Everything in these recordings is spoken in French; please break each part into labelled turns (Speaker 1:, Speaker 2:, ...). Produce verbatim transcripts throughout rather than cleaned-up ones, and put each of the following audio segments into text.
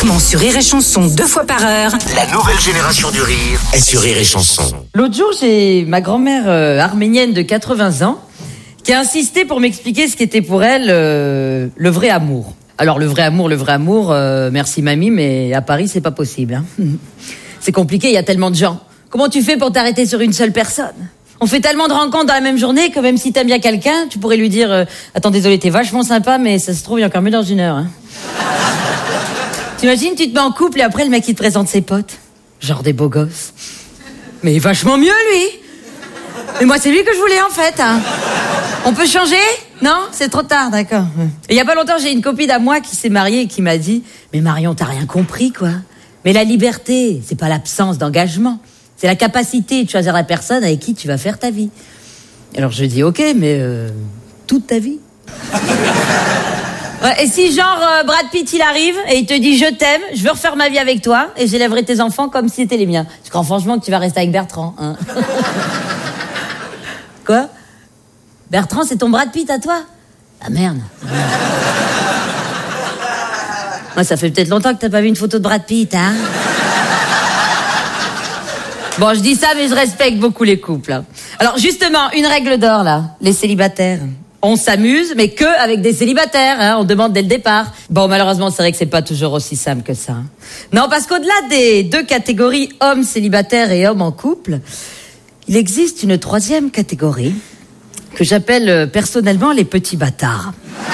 Speaker 1: uniquement sur Rire et Chanson deux fois par heure.
Speaker 2: La nouvelle génération du rire est sur Rire et Chanson.
Speaker 3: L'autre jour, j'ai ma grand-mère euh, arménienne de quatre-vingts ans qui a insisté pour m'expliquer ce qu'était pour elle euh, le vrai amour. Alors le vrai amour, le vrai amour, euh, merci mamie, mais à Paris c'est pas possible. Hein. C'est compliqué, il y a tellement de gens. Comment tu fais pour t'arrêter sur une seule personne ? On fait tellement de rencontres dans la même journée que même si t'aimes bien quelqu'un, tu pourrais lui dire euh, « Attends, désolé, t'es vachement sympa, mais ça se trouve, il y a encore mieux dans une heure. Hein. » T'imagines, tu te mets en couple et après le mec il te présente ses potes. Genre des beaux gosses. Mais vachement mieux lui. Mais moi c'est lui que je voulais en fait. Hein. On peut changer ? Non ? C'est trop tard, d'accord. Et il y a pas longtemps j'ai une copine à moi qui s'est mariée et qui m'a dit « Mais Marion, t'as rien compris quoi. Mais la liberté, c'est pas l'absence d'engagement. C'est la capacité de choisir la personne avec qui tu vas faire ta vie. » Alors je dis « Ok, mais euh, toute ta vie ?» Ouais, et si genre euh, Brad Pitt il arrive et il te dit je t'aime, je veux refaire ma vie avec toi et j'élèverai tes enfants comme si c'était les miens. Je crois franchement que tu vas rester avec Bertrand. Hein. Quoi ? Bertrand c'est ton Brad Pitt à toi ? Ah merde. Ouais, ça fait peut-être longtemps que t'as pas vu une photo de Brad Pitt, hein ? Bon, je dis ça mais je respecte beaucoup les couples. Hein. Alors justement, une règle d'or là, les célibataires. On s'amuse, mais que avec des célibataires, hein, on demande dès le départ. Bon, malheureusement, c'est vrai que c'est pas toujours aussi simple que ça. Hein. Non, parce qu'au-delà des deux catégories, hommes célibataires et hommes en couple, il existe une troisième catégorie que j'appelle euh, personnellement les petits bâtards.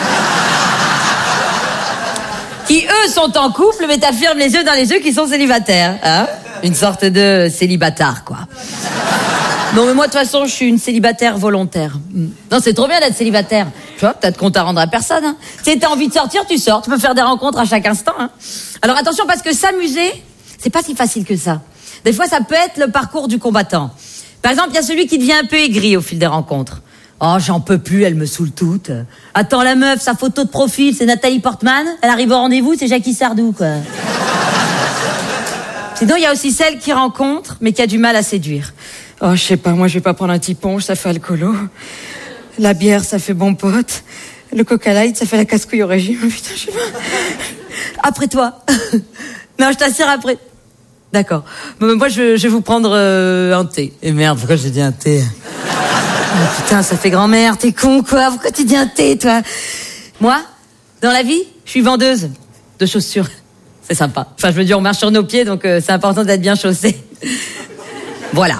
Speaker 3: Qui, eux, sont en couple, mais t'affirment les yeux dans les yeux qu'ils sont célibataires. Hein. Une sorte de célibatard, quoi. Non, mais moi, de toute façon, je suis une célibataire volontaire. Non, c'est trop bien d'être célibataire. Tu vois, t'as de compte à rendre à personne. Hein. Si t'as envie de sortir, tu sors. Tu peux faire des rencontres à chaque instant. Hein. Alors attention, parce que s'amuser, c'est pas si facile que ça. Des fois, ça peut être le parcours du combattant. Par exemple, il y a celui qui devient un peu aigri au fil des rencontres. Oh, j'en peux plus, elle me saoule toute. Attends, la meuf, sa photo de profil, c'est Nathalie Portman. Elle arrive au rendez-vous, c'est Jackie Sardou, quoi. Sinon, il y a aussi celle qui rencontre, mais qui a du mal à séduire. Oh, je sais pas, moi je vais pas prendre un petit ponche, ça fait alcoolo. La bière, ça fait bon pote. Le Coca Light, ça fait la casse-couille au régime. Putain, je sais pas. Après toi. Non, je t'assure après. D'accord. Bon, moi, je, je vais vous prendre euh, un thé. Et merde, pourquoi j'ai dit un thé ? Oh, putain, ça fait grand-mère, t'es con, quoi. Pourquoi tu dis un thé, toi ? Moi, dans la vie, je suis vendeuse de chaussures. C'est sympa. Enfin, je veux dire, on marche sur nos pieds, donc euh, c'est important d'être bien chaussé. Voilà.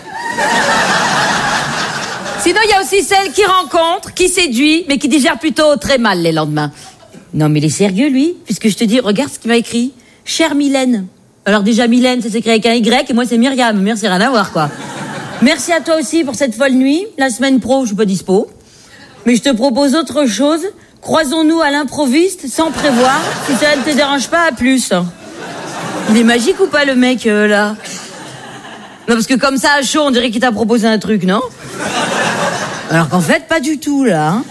Speaker 3: Sinon, il y a aussi celle qui rencontre, qui séduit, mais qui digère plutôt très mal les lendemains. Non, mais il est sérieux, lui, puisque je te dis, regarde ce qu'il m'a écrit. Chère Mylène. Alors déjà, Mylène, ça s'écrit avec un Y, et moi, c'est Myriam. Merci, rien à voir, quoi. Merci à toi aussi pour cette folle nuit. La semaine pro, je suis pas dispo. Mais je te propose autre chose. Croisons-nous à l'improviste, sans prévoir. Si ça ne te dérange pas, à plus. Il est magique ou pas, le mec, euh, là ? Non, parce que comme ça, à chaud, on dirait qu'il t'a proposé un truc, non ? Alors qu'en fait, pas du tout, là. Hein.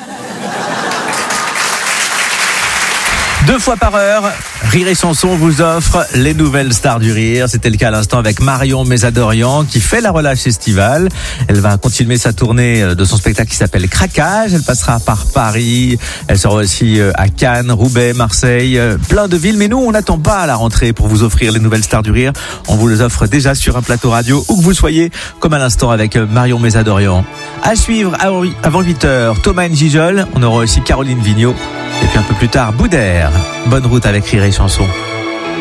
Speaker 4: Deux fois par heure, Rire et Chanson vous offre les nouvelles stars du rire. C'était le cas à l'instant avec Marion Mésadorian qui fait la relâche estivale. Elle va continuer sa tournée de son spectacle qui s'appelle Craquage. Elle passera par Paris. Elle sera aussi à Cannes, Roubaix, Marseille, plein de villes. Mais nous, on n'attend pas à la rentrée pour vous offrir les nouvelles stars du rire. On vous les offre déjà sur un plateau radio où que vous soyez, comme à l'instant avec Marion Mésadorian. À suivre avant huit heures, Thomas Njijol. On aura aussi Caroline Vigneault. Et puis un peu plus tard, Boudère. Bonne route avec Rire et Chanson.